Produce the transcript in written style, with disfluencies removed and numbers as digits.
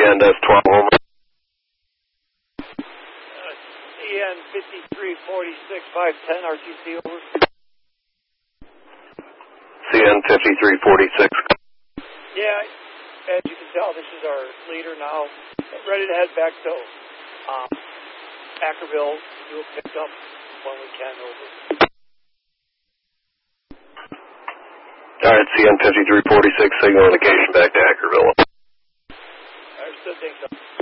CN does 12 Homer. CN 5346 510 RTC over. CN 5346. Yeah, as you can tell, this is our leader now, ready to head back to Ackerville, do a pickup when we can over. All right, CN 5346, signal indication back to Ackerville. Understood, thanks.